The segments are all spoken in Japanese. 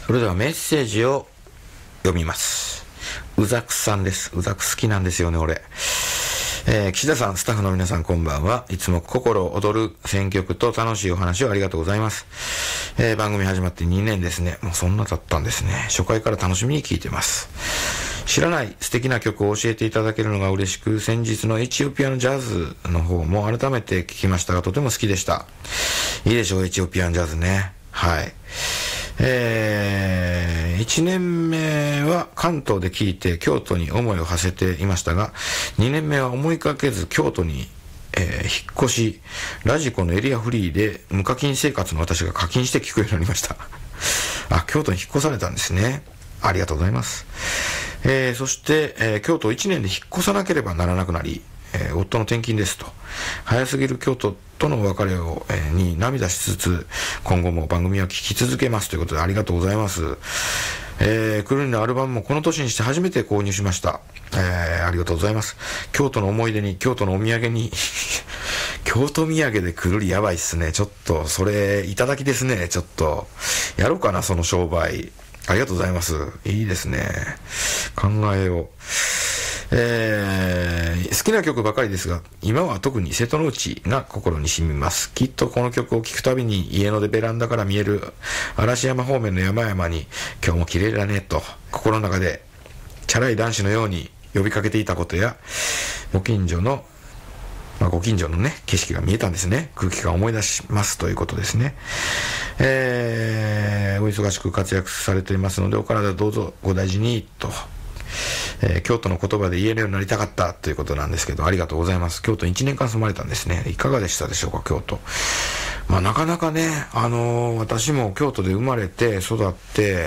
それではメッセージを読みます。うざくさんです。うざく好きなんですよね、俺。岸田さん、スタッフの皆さんこんばんは。いつも心躍る選曲と楽しいお話をありがとうございます。番組始まって2年ですね。もうそんな経ったんですね。初回から楽しみに聞いてます。知らない素敵な曲を教えていただけるのが嬉しく、先日のエチオピアのジャズの方も改めて聞きましたが、とても好きでした。いいでしょう、エチオピアンジャズね。はい。1年目は関東で聞いて京都に思いを馳せていましたが、2年目は思いかけず京都に、引っ越し、ラジコのエリアフリーで無課金生活の私が課金して聞くようになりました。あ、京都に引っ越されたんですね。ありがとうございます。そして、京都1年で引っ越さなければならなくなり、夫の転勤ですと。早すぎる京都との別れを、に涙しつつ、今後も番組は聞き続けますということでありがとうございます。くるりのアルバムもこの年にして初めて購入しました。ありがとうございます。京都の思い出に、京都のお土産に、京都土産でくるりやばいっすね。ちょっと、それ、いただきですね。ちょっと、やろうかな、その商売。ありがとうございます。いいですね。考えよう。好きな曲ばかりですが、今は特に瀬戸内が心に染みます。きっとこの曲を聴くたびに家のベランダから見える嵐山方面の山々に今日も綺麗だねと心の中でチャラい男子のように呼びかけていたことや、ご近所のね、景色が見えたんですね。空気感を思い出しますということですね。お忙しく活躍されていますので、お体どうぞご大事にと。京都の言葉で言えるようになりたかったということなんですけど、ありがとうございます。京都1年間住まれたんですね。いかがでしたでしょうか、京都。まあなかなかね、私も京都で生まれて育って、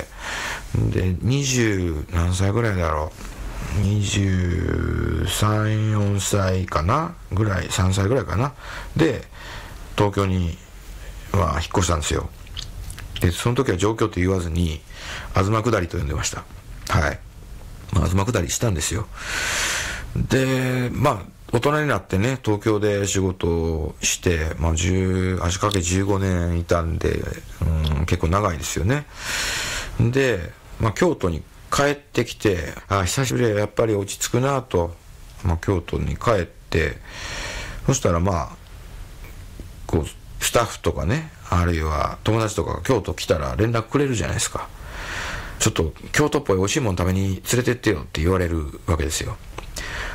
で、何歳ぐらいだろう。23、4歳かなぐらい、3歳ぐらいかな。で、東京に、引っ越したんですよ。で、その時は上京と言わずに、東下りと呼んでました。はい。東下りしたんですよ。で、大人になってね、東京で仕事をして、足掛け15年いたんで、結構長いですよね。で、京都に帰ってきて、久しぶりはやっぱり落ち着くなと、京都に帰って、そしたらスタッフとかね、あるいは友達とかが京都来たら連絡くれるじゃないですか。ちょっと京都っぽい美味しいもの食べに連れてってよって言われるわけですよ。